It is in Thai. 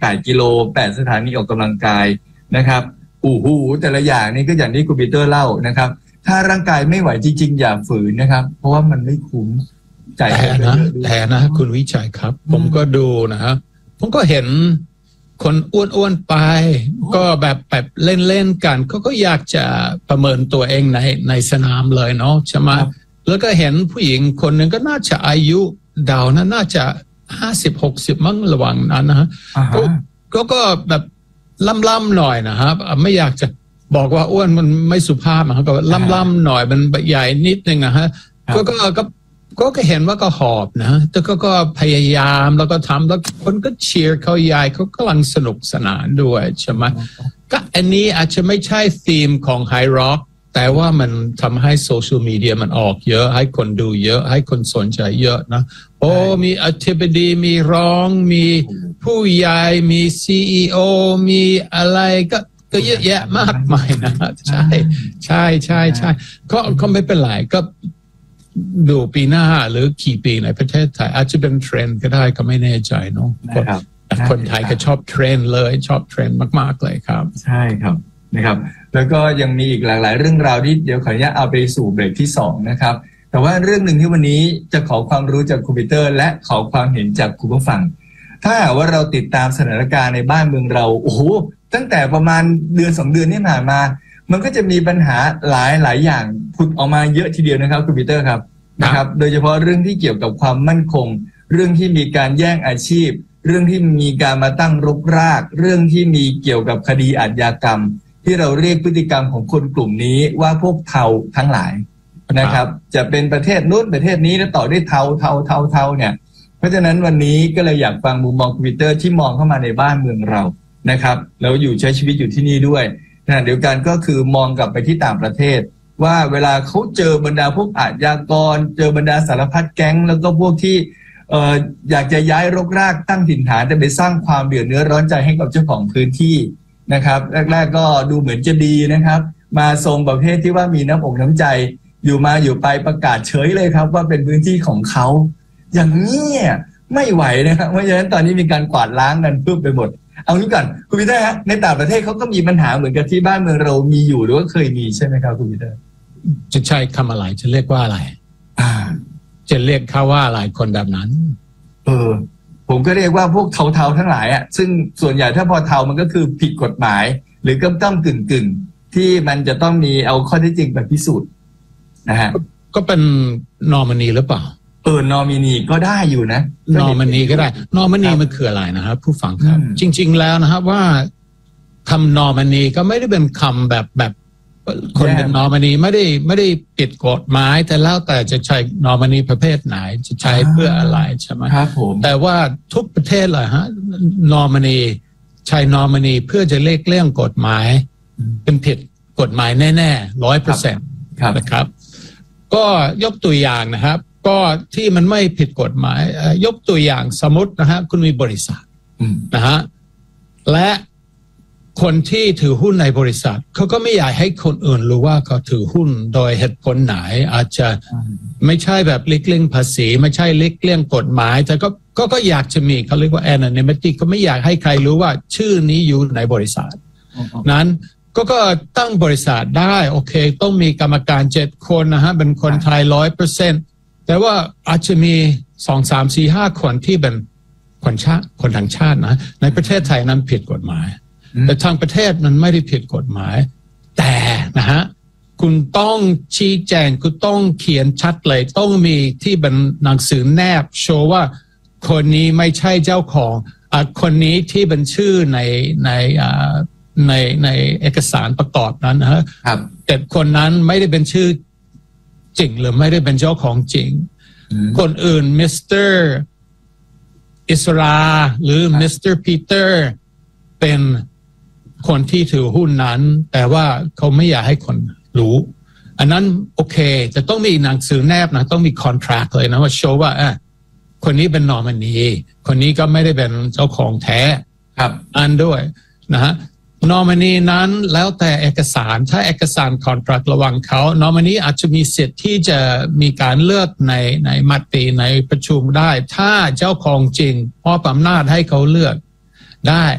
8กิโล8สถานีออกกำลังกายนะครับแต่ละอย่างนี่ก็อย่างที่คุณปีเตอร์เล่านะครับถ้าร่างกายไม่ไหวจริงๆอย่าฝืนนะครับเพราะว่ามันไม่คุ้มแต่นะคุณวิชัยครับผมก็ดูนะฮะผมก็เห็นคนอ้วนๆไปก็แบบเล่นๆกันเขาก็อยากจะประเมินตัวเองในสนามเลยเนาะใช่ไหมแล้วก็เห็นผู้หญิงคนหนึ่งก็น่าจะอายุเดานะน่าจะ50-60มั้งระหว่างนั้นนะฮะก็แบบล่ำๆหน่อยนะครับไม่อยากจะบอกว่าอ้วนมันไม่สุภาพนะครับก็ล่ำๆหน่อยมันใหญ่นิดนึงนะฮะก็เห็นว่าก็หอบนะแต่ก็พยายามแล้วก็ทำแล้วคนก็เชียร์เขาใหญ่เขากำลังสนุกสนานด้วยใช่ไหมก็อันนี้อาจจะไม่ใช่ธีมของไฮร็อกแต่ว่ามันทำให้โซเชียลมีเดียมันออกเยอะให้คนดูเยอะให้คนสนใจเยอะนะมีอธิบดีมีรองมีผู้ใหญ่มี CEO มีอะไรก็เยอะแยะมากมายนะใช่ก็ไม่เป็นไรก็ดูปีหน้าหรือกี่ปีในประเทศไทยอาจจะเป็นเทรนด์ก็ได้ก็ไม่แน่ใจเนาะคนไทยก็ชอบเทรนด์เลยชอบเทรนด์มากๆเลยครับใช่ครับนะครับแล้วก็ยังมีอีกหลายๆเรื่องราวที่เดี๋ยวขออนุญาตเอาไปสู่เบรกที่2นะครับแต่ว่าเรื่องหนึ่งที่วันนี้จะขอความรู้จากคุณปีเตอร์และขอความเห็นจากคุณผู้ฟังถ้าว่าเราติดตามสถานการณ์ในบ้านเมืองเราตั้งแต่ประมาณเดือน2เดือนที่ผ่านมามันก็จะมีปัญหาหลายอย่างผุดออกมาเยอะทีเดียวนะครับคุณปีเตอร์ครับนะครับโดยเฉพาะเรื่องที่เกี่ยวกับความมั่นคงเรื่องที่มีการแย่งอาชีพเรื่องที่มีการมาตั้งรกรากเรื่องที่มีเกี่ยวกับคดีอาชญากรรมที่เราเรียกพฤติกรรมของคนกลุ่มนี้ว่าพวกเทาทั้งหลายนะครับจะเป็นประเทศนู้นประเทศนี้แล้วต่อด้วยเทาเนี่ยเพราะฉะนั้นวันนี้ก็เลยอยากฟังมุมมองคุณปีเตอร์ที่มองเข้ามาในบ้านเมืองเรานะครับแล้วอยู่ใช้ชีวิตอยู่ที่นี่ด้วยนะเดียวกันก็คือมองกลับไปที่ต่างประเทศว่าเวลาเขาเจอบรรดาพวกอาชญากรเจอบรรดาสารพัดแก๊งแล้วก็พวกที่อยากจะย้ายรกรากตั้งถิ่นฐานแต่ไปสร้างความเดือดเนื้อร้อนใจให้กับเจ้าของพื้นที่นะครับแรกๆก็ดูเหมือนจะดีนะครับมาทรงประเภทที่ว่ามีน้ำอกน้ำใจอยู่ไปประกาศเฉยเลยครับว่าเป็นพื้นที่ของเขาอย่างนี้ไม่ไหวนะครับเพราะฉะนั้นตอนนี้มีการกวาดล้างกันเพิ่มไปหมดเอางี้ก่อนคุณพีเตอร์ฮะในต่างประเทศเขาก็มีปัญหาเหมือนกับที่บ้านเมืองเรามีอยู่หรือว่าเคยมีใช่ไหมครับคุณพีเตอร์จะใช้คำอะไรจะเรียกว่าอะไรจะเรียกเขาว่าอะไรคนแบบนั้นผมก็เรียกว่าพวกเทาๆทั้งหลายอ่ะซึ่งส่วนใหญ่ถ้าพอเทามันก็คือผิดกฎหมายหรือก็ต้องกึ่งที่มันจะต้องมีเอาข้อเท็จจริงไปพิสูจน์นะฮะก็เป็นนอมินีหรือเปล่านอมินีก็ได้อยู่นะนอมินีก็ได้นอมินีมันคืออะไรนะครับผู้ฟังครับจริงๆแล้วนะครับว่าคำนอมินีก็ไม่ได้เป็นคำแบบคนเป็นนอมินีไม่ได้ปิดกฎหมายแต่แล้วแต่จะใช้นอมินีประเภทไหนจะใช้เพื่ออะไรใช่ไหมครับผมแต่ว่าทุกประเทศเลยฮะนอมินีใช้นอมินีเพื่อจะเลี่ยงกฎหมายเป็นผิดกฎหมายแน่ๆ 100% นะครับก็ยกตัวอย่างนะครับก็ที่มันไม่ผิดกฎหมายยกตัวอย่างสมมตินะฮะคุณมีบริษัทนะฮะและคนที่ถือหุ้นในบริษัทเขาก็ไม่อยากให้คนอื่นรู้ว่าเขาถือหุ้นโดยเหตุผลไหนอาจจะไม่ใช่แบบเลี่ยงภาษีไม่ใช่เลี่ยงกฎหมายแต่ก็อยากจะมีเขาเรียกว่า anonymity ก็ไม่อยากให้ใครรู้ว่าชื่อนี้อยู่ในบริษัทนั้นก็ตั้งบริษัทได้โอเคต้องมีกรรมการ7คนนะฮะเป็นคนไทย 100%แต่ว่าอาจจะมี2, 3, 4, 5 คนที่เป็นคนต่างชาตินะในประเทศไทยนั้นผิดกฎหมายแต่ทางประเทศมันไม่ได้ผิดกฎหมายแต่นะฮะคุณต้องชี้แจงคุณต้องเขียนชัดเลยต้องมีที่เป็นหนังสือแนบโชว์ว่าคนนี้ไม่ใช่เจ้าของคนนี้ที่เป็นชื่อในเอกสารประกอบนั้นนะฮะแต่คนนั้นไม่ได้เป็นชื่อจริงหรือไม่ได้เป็นเจ้าของจริงคนอื่นมิสเตอร์อิสราหรือมิสเตอร์ปีเตอร์เป็นคนที่ถือหุ้นนั้นแต่ว่าเขาไม่อยากให้คนรู้อันนั้นโอเคจะต้องมีหนังสือแนบนะต้องมีคอนแทรคเลยนะว่าโชว์ว่าคนนี้เป็นนอมินีคนนี้ก็ไม่ได้เป็นเจ้าของแท้ครับอันด้วยนะฮะนอมินีนั้นแล้วแต่เอกสารถ้าเอกสารคอนแทรคระหว่างเขานอมินีอาจจะมีสิทธิ์ที่จะมีการเลือกในมติในประชุมได้ถ้าเจ้าของจริงมอบอำนาจให้เขาเลือกได้